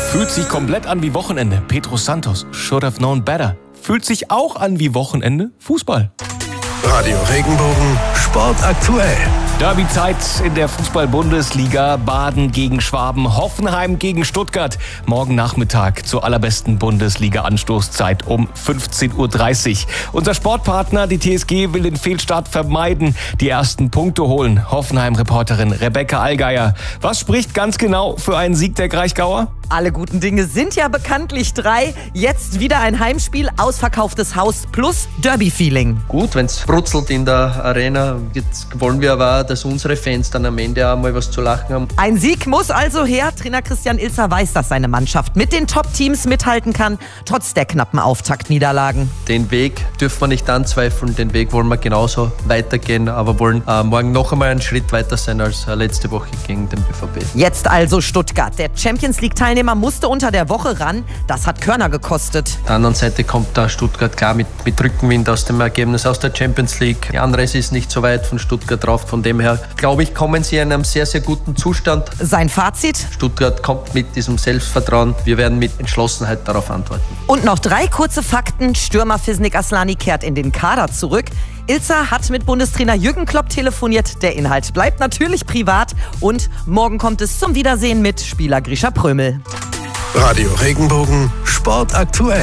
Fühlt sich komplett an wie Wochenende. Pedro Santos, should have known better. Fühlt sich auch an wie Wochenende. Fußball. Radio Regenbogen, Sport aktuell. Derby-Zeit in der Fußball-Bundesliga. Baden gegen Schwaben, Hoffenheim gegen Stuttgart. Morgen Nachmittag zur allerbesten Bundesliga-Anstoßzeit um 15:30 Uhr. Unser Sportpartner, die TSG, will den Fehlstart vermeiden, die ersten Punkte holen. Hoffenheim-Reporterin Rebecca Allgeier. Was spricht ganz genau für einen Sieg der Kraichgauer? Alle guten Dinge sind ja bekanntlich 3. Jetzt wieder ein Heimspiel, ausverkauftes Haus plus Derby-Feeling. Gut, wenn es brutzelt in der Arena. Jetzt wollen wir aber auch, dass unsere Fans dann am Ende auch mal was zu lachen haben. Ein Sieg muss also her. Trainer Christian Ilzer weiß, dass seine Mannschaft mit den Top-Teams mithalten kann, trotz der knappen Auftaktniederlagen. Den Weg dürfen wir nicht anzweifeln. Den Weg wollen wir genauso weitergehen, aber wollen morgen noch einmal einen Schritt weiter sein als letzte Woche gegen den BVB. Jetzt also Stuttgart. Der Champions-League-Teilnehmer musste unter der Woche ran. Das hat Körner gekostet. Auf der anderen Seite kommt da Stuttgart klar mit Rückenwind aus dem Ergebnis aus der Champions League. Die Anreise ist nicht so weit von Stuttgart drauf. Von dem her, glaube ich, kommen sie in einem sehr, sehr guten Zustand. Sein Fazit? Stuttgart kommt mit diesem Selbstvertrauen. Wir werden mit Entschlossenheit darauf antworten. Und noch 3 kurze Fakten. Stürmer Fisnik Aslani kehrt in den Kader zurück. Ilzer hat mit Bundestrainer Jürgen Klopp telefoniert. Der Inhalt bleibt natürlich privat. Und morgen kommt es zum Wiedersehen mit Spieler Grisha Prömel. Radio Regenbogen, Sport aktuell.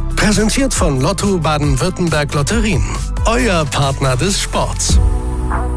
Präsentiert von Lotto Baden-Württemberg Lotterien. Euer Partner des Sports.